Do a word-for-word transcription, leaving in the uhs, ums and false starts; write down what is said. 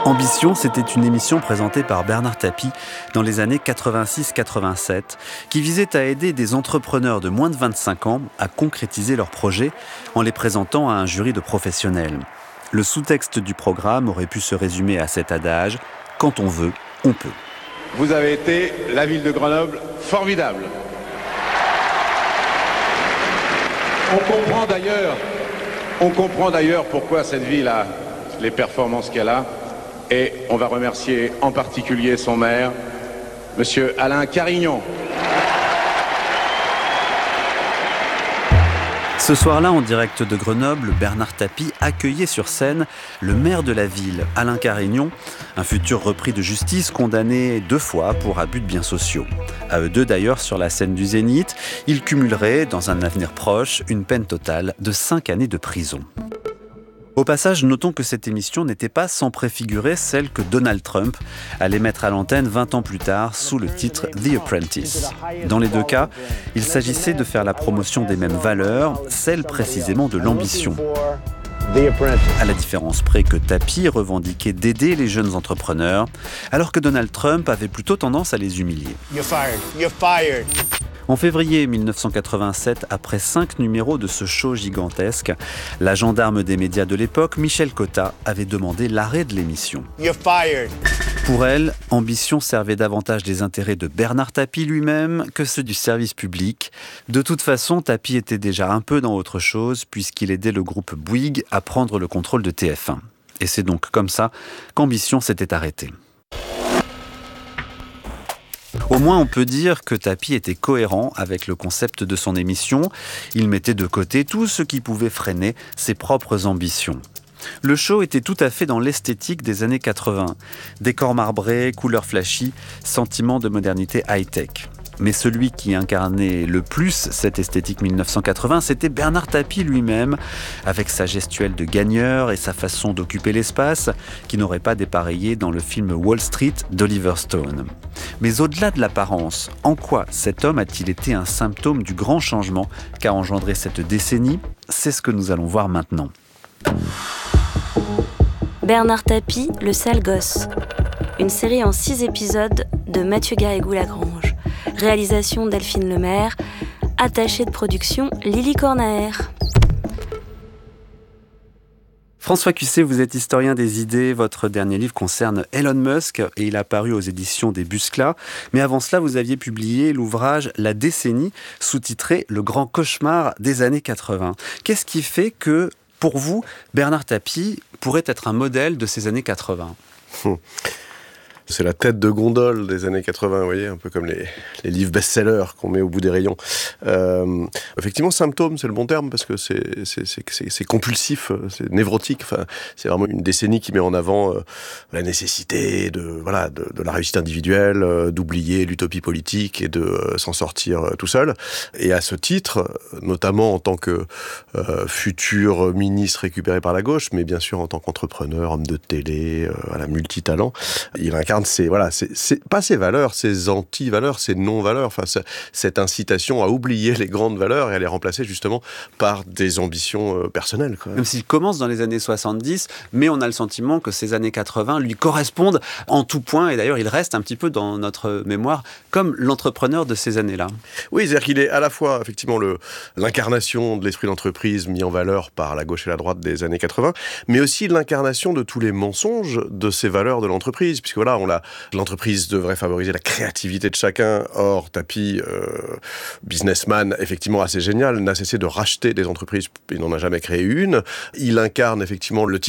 Ambition, c'était une émission présentée par Bernard Tapie dans les années quatre-vingt-six quatre-vingt-sept qui visait à aider des entrepreneurs de moins de vingt-cinq ans à concrétiser leurs projets en les présentant à un jury de professionnels. Le sous-texte du programme aurait pu se résumer à cet adage « Quand on veut, on peut ». Vous avez été, la ville de Grenoble, formidable. On comprend d'ailleurs, on comprend d'ailleurs pourquoi cette ville a les performances qu'elle a. Et on va remercier en particulier son maire, Monsieur Alain Carignon. Ce soir-là, en direct de Grenoble, Bernard Tapie accueillait sur scène le maire de la ville, Alain Carignon, un futur repris de justice condamné deux fois pour abus de biens sociaux. À eux deux d'ailleurs, sur la scène du Zénith, ils cumuleraient, dans un avenir proche, une peine totale de cinq années de prison. Au passage, notons que cette émission n'était pas sans préfigurer celle que Donald Trump allait mettre à l'antenne vingt ans plus tard sous le titre The Apprentice. Dans les deux cas, il s'agissait de faire la promotion des mêmes valeurs, celle précisément de l'ambition. À la différence près que Tapie revendiquait d'aider les jeunes entrepreneurs, alors que Donald Trump avait plutôt tendance à les humilier. You're fired. You're fired. En février mille neuf cent quatre-vingt-sept, après cinq numéros de ce show gigantesque, la gendarme des médias de l'époque, Michel Cotta, avait demandé l'arrêt de l'émission. You're fired. Pour elle, Ambition servait davantage des intérêts de Bernard Tapie lui-même que ceux du service public. De toute façon, Tapie était déjà un peu dans autre chose puisqu'il aidait le groupe Bouygues à prendre le contrôle de T F un. Et c'est donc comme ça qu'Ambition s'était arrêtée. Au moins, on peut dire que Tapie était cohérent avec le concept de son émission. Il mettait de côté tout ce qui pouvait freiner ses propres ambitions. Le show était tout à fait dans l'esthétique des années quatre-vingts. Décors marbrés, couleurs flashy, sentiment de modernité high-tech. Mais celui qui incarnait le plus cette esthétique mille neuf cent quatre-vingts, c'était Bernard Tapie lui-même, avec sa gestuelle de gagneur et sa façon d'occuper l'espace, qui n'aurait pas dépareillé dans le film Wall Street d'Oliver Stone. Mais au-delà de l'apparence, en quoi cet homme a-t-il été un symptôme du grand changement qu'a engendré cette décennie ? C'est ce que nous allons voir maintenant. Bernard Tapie, le sale gosse. Une série en six épisodes de Mathieu Garrigou-Lagrange. Réalisation Delphine Lemaire. Attachée de production Lily Cornaer. François Cusset, vous êtes historien des idées. Votre dernier livre concerne Elon Musk et il a paru aux éditions des Buscla. Mais avant cela, vous aviez publié l'ouvrage La décennie, sous-titré Le grand cauchemar des années quatre-vingts. Qu'est-ce qui fait que, pour vous, Bernard Tapie pourrait être un modèle de ces années quatre-vingts ? hum. C'est la tête de gondole des années quatre-vingts, vous voyez, un peu comme les, les livres best-sellers qu'on met au bout des rayons. Euh, effectivement, symptôme, c'est le bon terme, parce que c'est, c'est, c'est, c'est, c'est compulsif, c'est névrotique. Enfin, c'est vraiment une décennie qui met en avant euh, la nécessité de, voilà, de, de la réussite individuelle, euh, d'oublier l'utopie politique et de euh, s'en sortir euh, tout seul. Et à ce titre, notamment en tant que euh, futur ministre récupéré par la gauche, mais bien sûr en tant qu'entrepreneur, homme de télé, euh, voilà, multitalent, il incarne C'est, voilà, c'est, c'est pas ces valeurs, ces anti-valeurs, ces non-valeurs, enfin, c'est, cette incitation à oublier les grandes valeurs et à les remplacer justement par des ambitions euh, personnelles. Quoi. Même s'il commence dans les années soixante-dix, mais on a le sentiment que ces années quatre-vingts lui correspondent en tout point, et d'ailleurs il reste un petit peu dans notre mémoire comme l'entrepreneur de ces années-là. Oui, c'est-à-dire qu'il est à la fois effectivement le, l'incarnation de l'esprit d'entreprise mis en valeur par la gauche et la droite des années quatre-vingts, mais aussi l'incarnation de tous les mensonges de ces valeurs de l'entreprise, puisque voilà, on l'a, l'entreprise devrait favoriser la créativité de chacun. Or, Tapie, euh, businessman effectivement assez génial, n'a cessé de racheter des entreprises, il n'en a jamais créé une. Il incarne effectivement le type